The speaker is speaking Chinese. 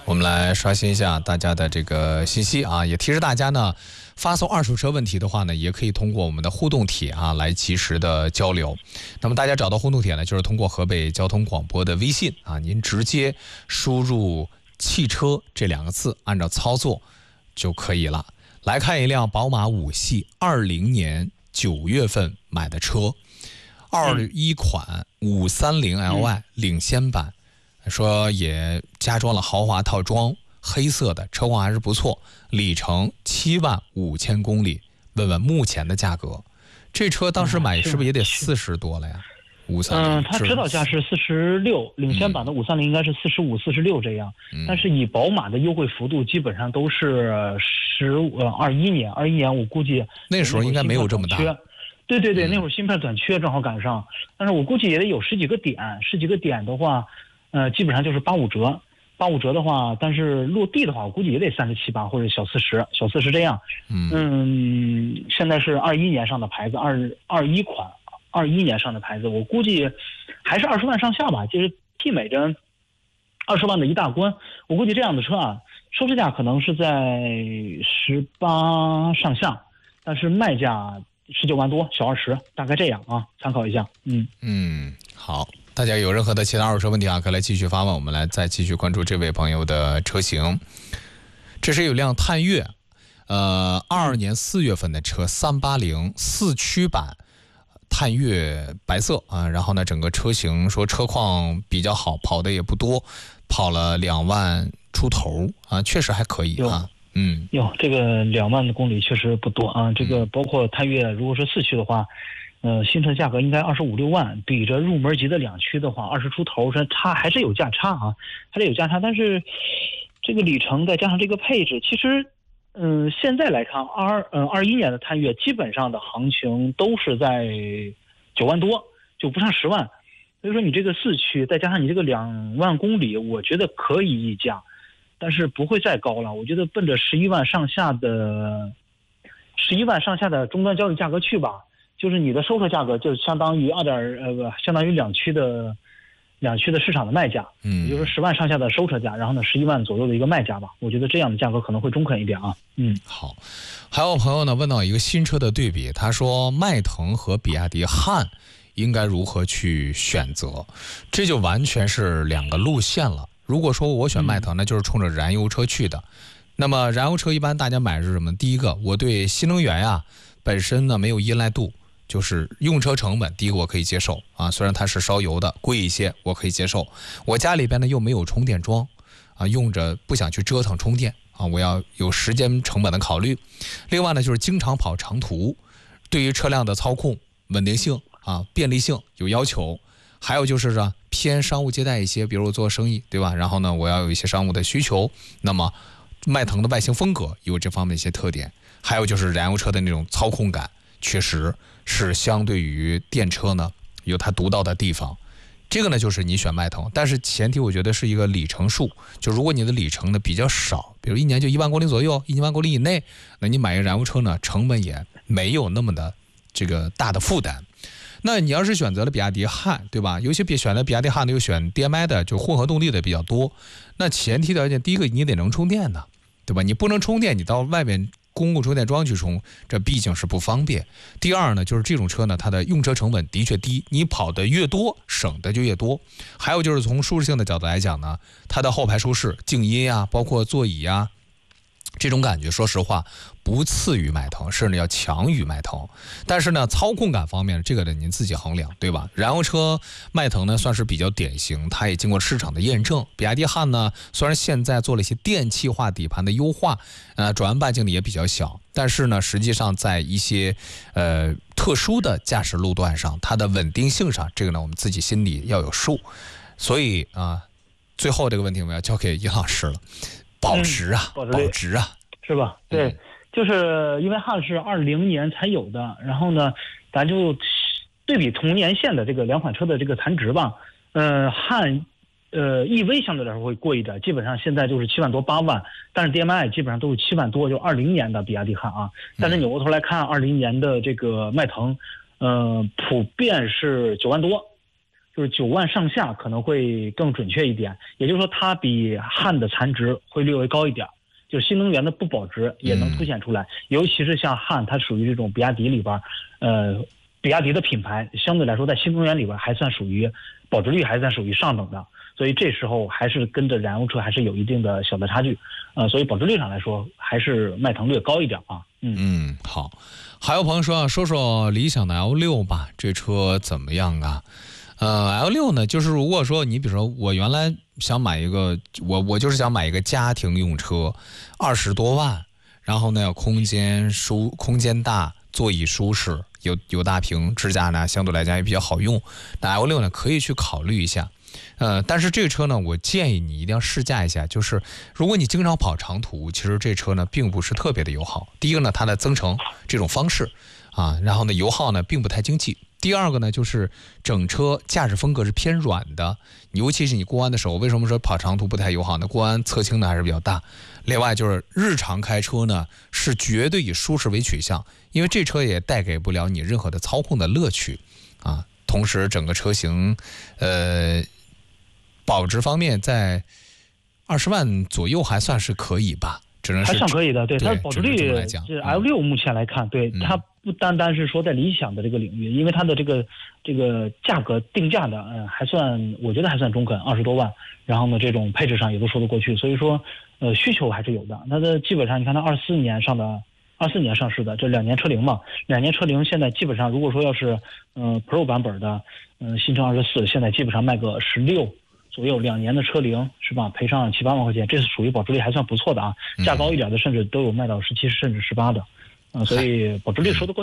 我们来刷新一下大家的这个信息啊，也提示大家呢，发送二手车问题的话呢，也可以通过我们的互动帖啊来及时的交流。那么大家找到互动帖呢，就是通过河北交通广播的微信啊，您直接输入汽车这2个字，按照操作就可以了。来看一辆宝马5系20年9月份买的车，21款530Li 领先版，说也加装了豪华套装，黑色的，车况还是不错，里程75000公里。问问目前的价格，这车当时买是不是也得40多了呀？530， 它指导价是46，领先版的530应该是45、46这样。但是以宝马的优惠幅度，基本上都是21年，我估计那时候应该没有这么大。 对，那会儿芯片短缺正好赶上，但是我估计也得有十几个点的话，基本上就是85折。85折的话，但是落地的话，我估计也得37、8或者小40这样。现在是21年上的牌子，21款，21年上的牌子，我估计还是20万上下吧，就是媲美着20万的一大关。我估计这样的车啊，收车价可能是在18上下，但是卖价19万多，小20，大概这样啊，参考一下。 好。大家有任何的其他二手车问题啊，可以来继续发问，我们来再继续关注这位朋友的车型。这是有辆探岳，22年4月份的车，380 4驱版探岳白色啊，然后呢，整个车型说车况比较好，跑的也不多，跑了2万出头啊，确实还可以啊。 这个2万的公里确实不多啊。这个包括探岳，如果是4驱的话。新车价格应该25、6万，比着入门级的2驱的话，20出头，它还是有价差啊，但是这个里程再加上这个配置，其实，现在来看，21年的探岳基本上的行情都是在9万多，就不上10万，所以说你这个4驱再加上你这个2万公里，我觉得可以议价，但是不会再高了，我觉得奔着11万上下的终端交易价格去吧。就是你的收车价格就相当于2驱的市场的卖价，也就是10万上下的收车价，然后呢11万左右的一个卖价吧。我觉得这样的价格可能会中肯一点啊。 好。还有朋友呢问到一个新车的对比，他说迈腾和比亚迪汉应该如何去选择？这就完全是2个路线了。如果说我选迈腾，那就是冲着燃油车去的。那么燃油车一般大家买是什么？第一个，我对新能源呀本身呢没有依赖度。就是用车成本，第一个我可以接受啊，虽然它是烧油的，贵一些，我可以接受。我家里边呢又没有充电桩啊，用着不想去折腾充电啊，我要有时间成本的考虑。另外呢，就是经常跑长途，对于车辆的操控、稳定性啊、便利性有要求。还有就是呢，偏商务接待一些，比如我做生意，对吧？然后呢，我要有一些商务的需求，那么迈腾的外形风格有这方面的一些特点。还有就是燃油车的那种操控感，确实是相对于电车呢有它独到的地方。这个呢就是你选迈腾，但是前提我觉得是一个里程数，就如果你的里程呢比较少，比如1年就1万公里左右，1万公里以内，那你买一个燃油车呢成本也没有那么的这个大的负担。那你要是选择了比亚迪汉，对吧？尤其选了比亚迪汉的，又选 DMI 的，就混合动力的比较多。那前提条件，第一个你得能充电的，对吧？你不能充电，你到外面公共充电桩去充，这毕竟是不方便。第二呢，就是这种车呢，它的用车成本的确低，你跑的越多，省的就越多。还有就是从舒适性的角度来讲呢，它的后排舒适、静音啊，包括座椅啊，这种感觉说实话不次于迈腾，甚至要强于迈腾。但是呢，操控感方面这个呢您自己衡量，对吧？燃油车迈腾呢算是比较典型，它也经过市场的验证。比亚迪汉呢虽然现在做了一些电气化底盘的优化，转弯半径呢也比较小，但是呢实际上在一些特殊的驾驶路段上，它的稳定性上，这个呢我们自己心里要有数。所以最后这个问题我们要交给尹老师了。保值啊，保值啊， 是吧？对，就是因为汉是20年才有的，然后呢，咱就对比同年限的这个2款车的这个残值吧。汉EV 相对来说会贵一点，基本上现在就是7万多8万，但是 DMI 基本上都是7万多，就20年的比亚迪汉啊。但是扭过头来看20年的这个迈腾，普遍是9万多。 就是9万上下可能会更准确一点，也就是说它比汉的残值会略微高一点，就是新能源的不保值也能凸显出来。尤其是像汉，它属于这种比亚迪里边，比亚迪的品牌相对来说在新能源里边还算属于保值率还算属于上等的，所以这时候还是跟着燃油车还是有一定的小的差距，所以保值率上来说还是迈腾略高一点啊。 好。还有朋友说说说理想的 L6 吧，这车怎么样啊？L6 呢，就是如果说你比如说我原来想买一个，我就是想买一个家庭用车，20多万，然后呢空间大，座椅舒适，有大屏，支架呢相对来讲也比较好用，那 L6 呢可以去考虑一下。但是这个车呢，我建议你一定要试驾一下。就是如果你经常跑长途，其实这车呢并不是特别的友好。第一个呢，它的增程这种方式啊，然后呢油耗呢并不太经济。第二个呢，就是整车驾驶风格是偏软的，尤其是你过弯的时候，为什么说跑长途不太友好呢？过弯侧倾呢还是比较大。另外就是日常开车呢是绝对以舒适为取向，因为这车也带给不了你任何的操控的乐趣啊。同时整个车型保值方面在20万左右还算是可以吧，只能是还算可以的。对，它的保值率是 L6 目前来看，对它不单单是说在理想的这个领域，因为它的这个价格定价的还算，我觉得还算中肯，20多万，然后呢这种配置上也都说得过去，所以说需求还是有的。它的基本上你看它24年上市的，这2年车龄嘛，2年车龄现在基本上如果说要是Pro 版本的新车24，现在基本上卖个16左右，2年的车龄是吧？赔上7、8万块钱，这是属于保值率还算不错的啊。价高一点的甚至都有卖到17甚至18的，所以保值率说得过去。